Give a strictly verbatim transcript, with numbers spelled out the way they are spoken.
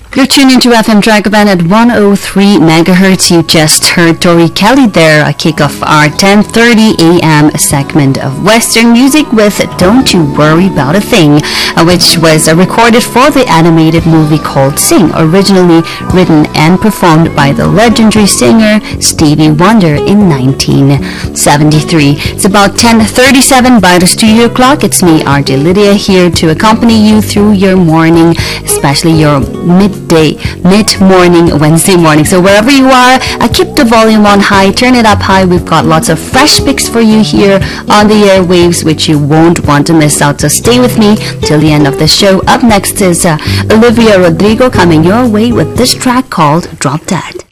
You're tuned into F M Dragoban at one oh three megahertz. You just heard Tori Kelly there, a kick off our ten thirty a m segment of Western music with Don't You Worry About a Thing, uh, which was uh, recorded for the animated movie called Sing, originally written and performed by the legendary singer Stevie Wonder in nineteen seventy-three. It's about ten thirty-seven by the studio clock. It's me, R J Lydia, here to accompany you through your morning, especially your midday, mid-morning, Wednesday morning. So wherever you are, I keep the volume on high, turn it up high. We've got lots of fresh picks for you here on the airwaves, which you won't want to miss out. So stay with me till the end of the show. Up next is uh, Olivia Rodrigo coming your way with this track called Drop Dead.